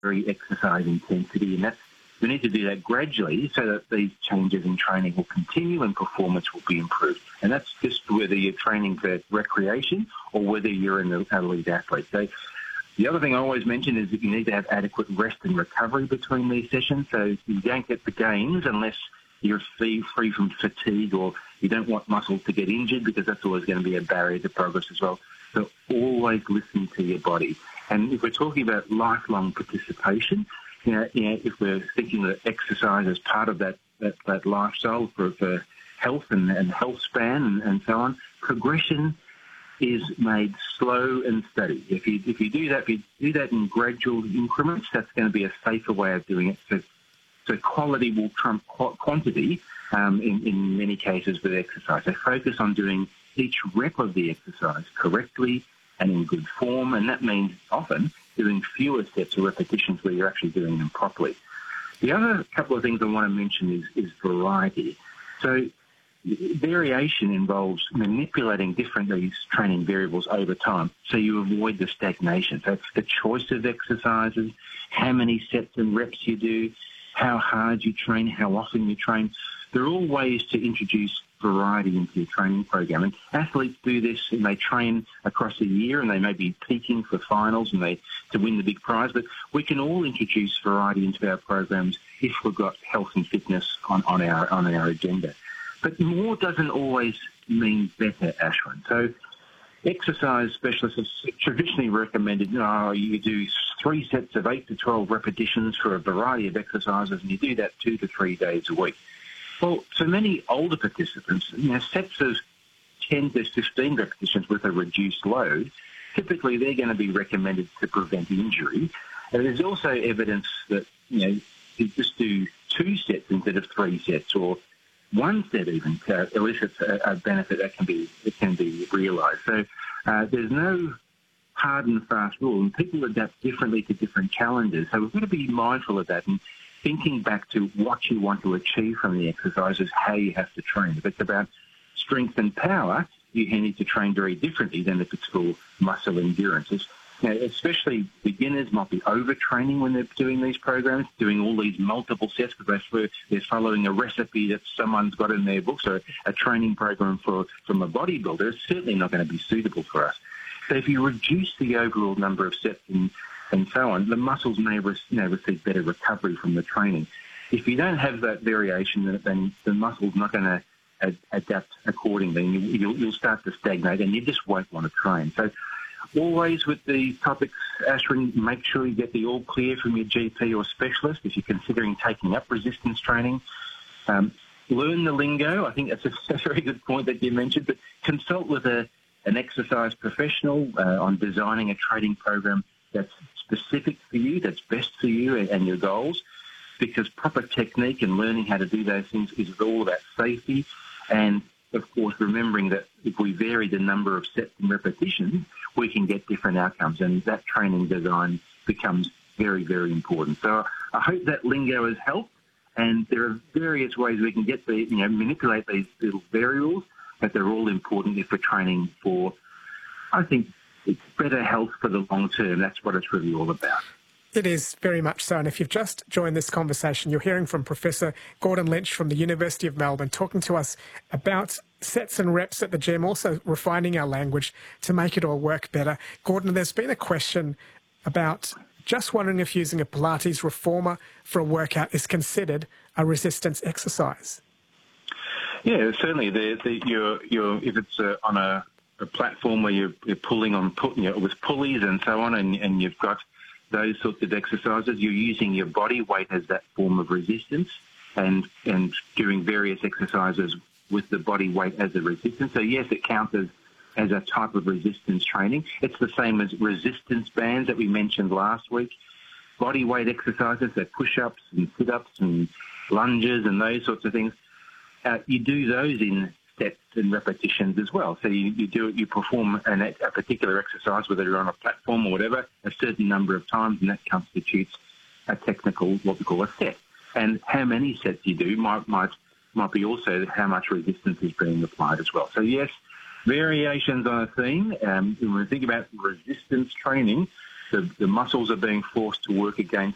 exercise intensity, and we need to do that gradually so that these changes in training will continue and performance will be improved. And that's just whether you're training for recreation or whether you're an elite athlete. So the other thing I always mention is that you need to have adequate rest and recovery between these sessions. So you don't get the gains unless you're free from fatigue, or you don't want muscles to get injured, because that's always going to be a barrier to progress as well. So always listen to your body. And if we're talking about lifelong participation, if we're thinking that exercise is part of that lifestyle for health and health span and so on, progression is made slow and steady. If you do that in gradual increments, that's going to be a safer way of doing it. So quality will trump quantity in many cases with exercise. So focus on doing each rep of the exercise correctly and in good form, and that means often doing fewer sets or repetitions where you're actually doing them properly. The other couple of things I want to mention is variety. So variation involves manipulating these training variables over time so you avoid the stagnation. So it's the choice of exercises, how many sets and reps you do, how hard you train, how often you train. They're all ways to introduce variety into your training program. And athletes do this, and they train across a year, and they may be peaking for finals and to win the big prize. But we can all introduce variety into our programs if we've got health and fitness on our agenda. But more doesn't always mean better, Ashwin. So exercise specialists have traditionally recommended, you do 3 sets of 8 to 12 repetitions for a variety of exercises, and you do that 2 to 3 days a week. Well, for many older participants, sets of 10 to 15 repetitions with a reduced load, typically they're going to be recommended to prevent injury. And there's also evidence that, you just do 2 sets instead of 3 sets, or 1 set even, elicits a benefit that can be realised. So there's no hard and fast rule, and people adapt differently to different calendars. So we've got to be mindful of that, and thinking back to what you want to achieve from the exercise is how you have to train. If it's about strength and power, you need to train very differently than if it's for muscle endurance. Especially beginners might be overtraining when they're doing these programs, doing all these multiple sets because they're following a recipe that someone's got in their books, or a training program from a bodybuilder. It's certainly not going to be suitable for us. So if you reduce the overall number of sets and so on, the muscles may receive better recovery from the training. If you don't have that variation, then the muscle's not going to adapt accordingly. You'll start to stagnate, and you just won't want to train. So always with the topics, Ashwin, make sure you get the all clear from your GP or specialist if you're considering taking up resistance training. Learn the lingo. I think that's a very good point that you mentioned, but consult with an exercise professional on designing a training program that's specific for you, that's best for you and your goals, because proper technique and learning how to do those things is all about safety. And, of course, remembering that if we vary the number of sets and repetitions, we can get different outcomes, and that training design becomes very, very important. So I hope that lingo has helped, and there are various ways we can get manipulate these little variables, but they're all important if we're training for, I think, it's better health for the long term. That's what it's really all about. It is very much so. And if you've just joined this conversation, you're hearing from Professor Gordon Lynch from the University of Melbourne talking to us about sets and reps at the gym, also refining our language to make it all work better. Gordon, there's been a question about just wondering if using a Pilates reformer for a workout is considered a resistance exercise. Yeah, certainly. If it's on a platform where you're pulling on with pulleys and so on, and you've got those sorts of exercises, you're using your body weight as that form of resistance, and doing various exercises with the body weight as a resistance. So yes, it counts as a type of resistance training. It's the same as resistance bands that we mentioned last week. Body weight exercises, so push-ups and sit-ups and lunges and those sorts of things. You do those in sets and repetitions as well. So you perform a particular exercise, whether you're on a platform or whatever, a certain number of times, and that constitutes a technical, what we call a set. And how many sets you do might be also how much resistance is being applied as well. So yes, variations on a theme. When we think about resistance training, the muscles are being forced to work against